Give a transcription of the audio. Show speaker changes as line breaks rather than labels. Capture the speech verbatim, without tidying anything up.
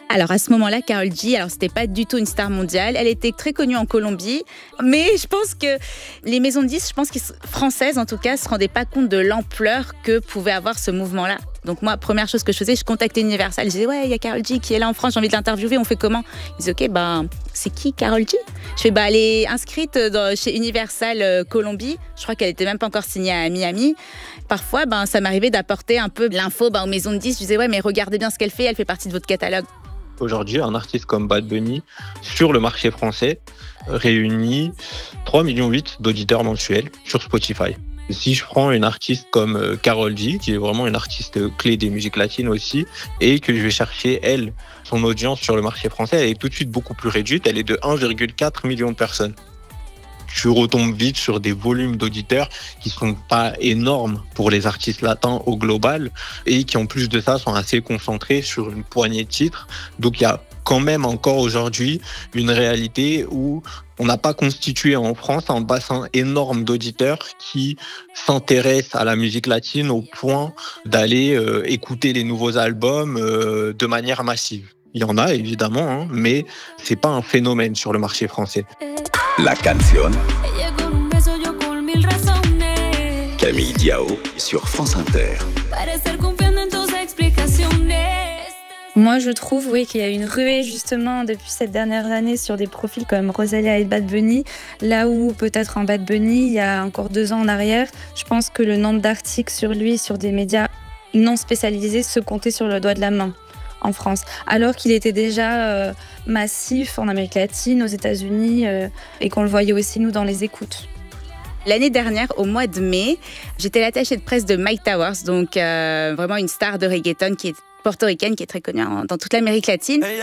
Alors à ce moment-là, Karol G, alors c'était pas du tout une star mondiale. Elle était très connue en Colombie, mais je pense que les maisons de disques, je pense qu'ils françaises en tout cas, se rendaient pas compte de l'ampleur que pouvait avoir ce mouvement-là. Donc moi, première chose que je faisais, je contactais Universal. Je disais ouais, il y a Karol G qui est là en France, j'ai envie de l'interviewer. On fait comment? Ils disaient ok, ben c'est qui Karol G? Je fais bah elle est inscrite dans, chez Universal euh, Colombie. Je crois qu'elle était même pas encore signée à Miami. Parfois, ben ça m'arrivait d'apporter un peu l'info ben, aux maisons de disques. Je disais ouais, mais regardez bien ce qu'elle fait. Elle fait partie de votre catalogue.
Aujourd'hui, un artiste comme Bad Bunny, sur le marché français, réunit trois virgule huit millions d'auditeurs mensuels sur Spotify. Si je prends une artiste comme Karol G, qui est vraiment une artiste clé des musiques latines aussi, et que je vais chercher, elle, son audience sur le marché français, elle est tout de suite beaucoup plus réduite, elle est de un virgule quatre million de personnes. Je retombe vite sur des volumes d'auditeurs qui sont pas énormes pour les artistes latins au global et qui en plus de ça sont assez concentrés sur une poignée de titres. Donc il y a quand même encore aujourd'hui une réalité où on n'a pas constitué en France un bassin énorme d'auditeurs qui s'intéressent à la musique latine au point d'aller euh, écouter les nouveaux albums euh, de manière massive. Il y en a évidemment, hein, mais c'est pas un phénomène sur le marché français.
La canción. Camille Diao sur France Inter.
Moi, je trouve oui, qu'il y a une ruée justement depuis cette dernière année sur des profils comme Rosalia et Bad Bunny, là où peut-être un Bad Bunny, il y a encore deux ans en arrière, je pense que le nombre d'articles sur lui, sur des médias non spécialisés, se comptait sur le doigt de la main en France, alors qu'il était déjà euh, massif en Amérique latine, aux États-Unis, euh, et qu'on le voyait aussi nous dans les écoutes.
L'année dernière, au mois de mai, j'étais l'attachée de presse de Myke Towers, donc euh, vraiment une star de reggaeton qui est portoricaine, qui est très connue dans toute l'Amérique latine.